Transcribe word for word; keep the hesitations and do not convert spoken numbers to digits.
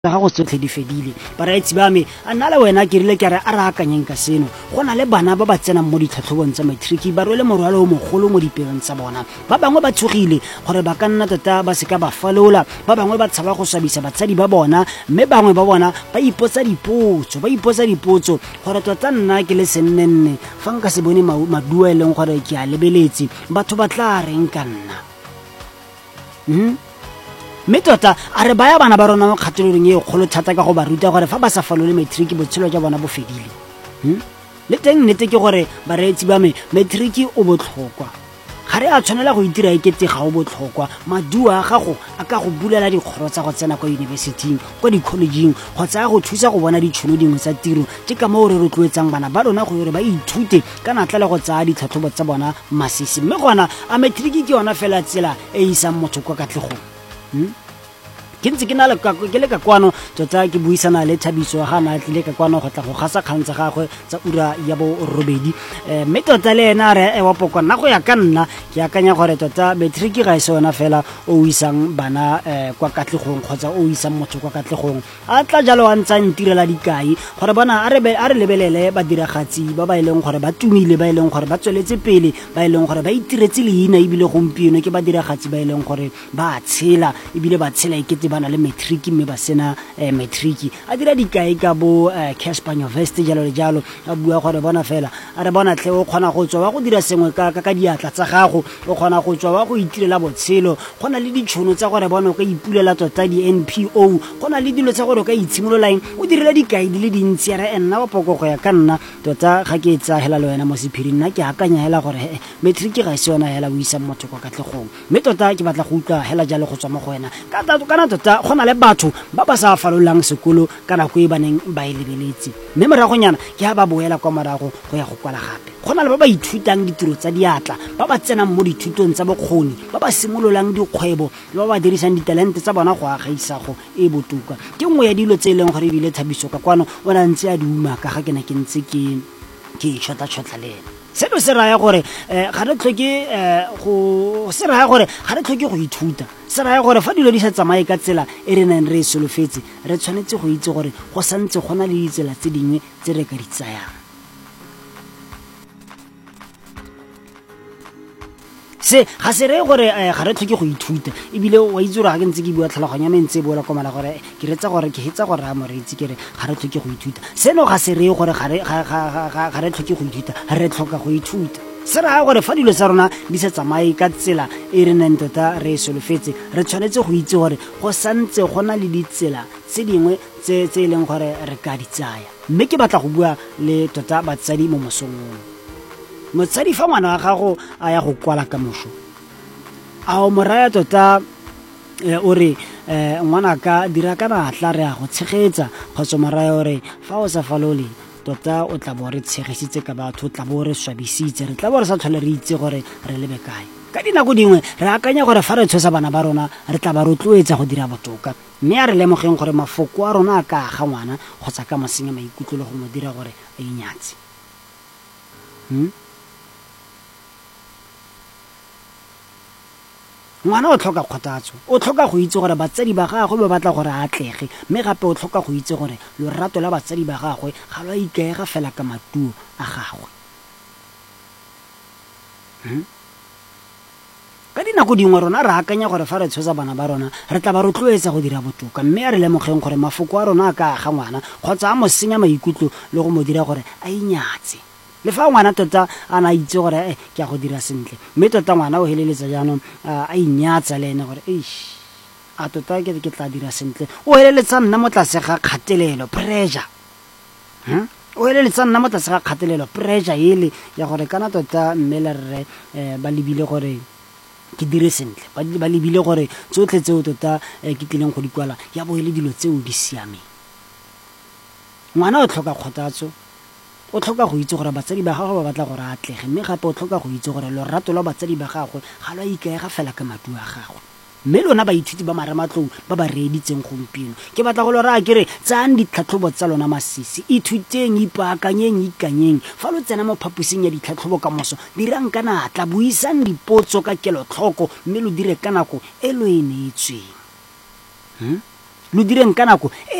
ga go tsotlhe di fedile baraitsi ba me a nna le wena ke rile ke re a re akanyeng ka seno go na le bana ba ba tsenang mo ditlhatlhobong tsa matric ba rwele morwalo o mogolo mo dipelong tsa bona ba bangwe ba tshogile gore ba ka nna tota ba seka ba falola ba bangwe ba tshaba go swabisa batsadi ba bona mme bangwe ba bona ba ipotsa dipotso ba ipotsa dipotso gore tota nna ke le sennenne fa nka se bone maduo e leng gore ke a lebeletse batho ba tla reng ka nna hm mme tota a re baya bana ba rona mo kgatololong e kgolo thata ka go ba ruta gore fa ba sa falole matric botshelo jwa bona bo fedile hm le teng nnete ke gore bareetsi ba me matric o botlhokwa ga re a tshwanela go itira ekete ga o botlhokwa maduo a gago a ka go bulela dikgoro tsa go tsena kwa yunibesithing kwa di-collegeng kgotsa a go thusa go bona ditšhono dingwe tsa tiro ke ka moo re rotloetsang bana ba rona go yore ba ithute ka natla le go tsaya ditlhatlhobo tsa bona masisi mme gona a matric ke yona fela tsela e isang motho kwa katlegong hm ke ntse ke na le ka ke le ka kwano tota ke buisana le Thabiso ga na tlile ka kwano go tla go gasa kgantsa gagwe tsa ura ya bo robedi eh mme tota le ena re e wa poko nna go ya ka nna ke akanya gore tota matric ga e sona fela o isang bana eh kwa katlegong kgotsa o isang motho kwa katlegong a tla jalo a ntsa ntirela dikai gore bona a re a re lebelele ba diragatsi ba ba ileng gore ba tumile ba ileng gore ba tsweletse pele ba ileng gore ba itiretse leina ebile gompieno ke ba diragatsi ba ileng gore ba tshela ebile ba tshela ikete bana le matric mme ba sena eh, matric a dira dikai ka bo eh, Casper University jalo le jalo a bua gore bona fela a re bona tle o kgona go tswa wa go dira sengwe ka ka diatla tsa gago o kgona go tswa wa go itirela botshelo gona le ditšhono tsa gore bona o ka ipulela tota di N P O gona le dilo tsa gore o ka itshimololang o direla dikai di le dintsi re enna wa poko go ya ka nna tota ga ke tsa hela le wena mo sephiring nna ke akanya hela gore matric ga se yona hela o isa motho kwa katlegong mme tota ke batla go utlwa hela jalo go tswa mo go wena ka kana tota gona le batho ba ba sa falolang sekolo kana go e baneng ba e lebeletse mme moragonyana ke ha ba boela kwa morago go ya go kwala gape gona le ba ba ithutang ditiro tsa diatla ba ba tsenang mo dithutong tsa bokgoni ba ba simololang dikgwebo le ba ba dirisang ditalente tsa bona go aga isago e botoka ke nngwe ya dilo tse e leng gore ebile Thabiso ka kwano o na ntse a di uma ka ga ke na ke ntse ke ke tshota tshotla le seno se raya gore ga re tlhoke go se raya gore ga re tlhoke go ithuta se raya gore fa dilo di sa tsamaye ka tsela e re nang re e solofetse re tshwanetse go itse gore go santse gona le ditsela tse dingwe tse re ka di tsayang se ga se re gore ga re tlhoke go ithuta ebile wa itse gore ga ke ntse ke bua tlhaloganya me ntse boela kwa mala gore ke retsa gore ke hetsa gore a moreetsi ke re ga re tlhoke go ithuta seno ga se re gore ga re ga re tlhoke go ithuta re tlhoka go ithuta se raya gore fa dilo tsa rona di sa tsamaye ka tsela e re neng tota re solofetse re tshwanetse go itse gore go santse gona le ditsela tse dingwe tse tse e leng gore re ka di tsaya mme ke batla go bua le tota batsadi mo mosong motsadi fa ngwana wa gago a ya go kwala ka moso a o moraya tota o re ngwana ka dira ka natla re a go tshegetsa kgotsa moraya o re fa o sa falole tota o tla bo re tshegisitse ka batho tla bo re swabisitse re tla bo re sa tlhole re itse gore re lebe kae ka dinako dingwe re akanya gore fa re tshosa bana ba rona re tla ba rotloetsa go dira botoka mme a re lemogeng gore mafoko a rona a ka aga ngwana kgotsa ka masenya maikutlo le go mo dira gore a inyatse hm ngwana o tlhoka kgothatso o tlhoka go itse gore batsadi ba gagwe ba batla gore a atlege mme gape o tlhoka go itse gore lorato la batsadi ba gagwe ga lo ikaega fela ka matuo a gagwe hm ka dinako dingwe rona re akanya gore fa re tshosa bana ba rona re tla ba rotloetsa go dira botoka mme a re lemogeng gore mafoko a rona a ka aga ngwana kgotsa a mo senya maikutlo le go mo dira gore a inyatse le fa ngwana tota a na itse gore ke a go dira sentle mme tota ngwana o heleletsa jaanong a inyatsa le ene gore eish a tota ke ke tla dira sentle o heleletsa nna mo tlase ga kgatelelo pressure hm o heleletsa nna mo tlase ga kgatelelo pressure ele ya gore kana tota mme le rre ba lebile gore ke dire sentle ba lebile gore tsotlhe tseo tota ke tlileng go di kwala ya bo ele dilo tseo di siameng ngwana o tlhoka kgothatso o tlhoka go itse gore batsadi ba gagwe ba batla gore a atlege mme gape o tlhoka go itse gore lorato la batsadi ba gagwe ga lo ikaega fela ka matuo a gagwe mme lona baithuti ba marematlou ba ba reeditseng gompieno ke batla go lo raya kere tsang ditlhatlhobo tsa lona masisi ithuteng ipaakanyeng ikanyeng fa lo tsena mo phaposing ya ditlhatlhobo ka moso dirang ka natla buisang dipotso ka kelotlhoko mme lo dire ka nako e lo e neetsweng hm lo direng ka nako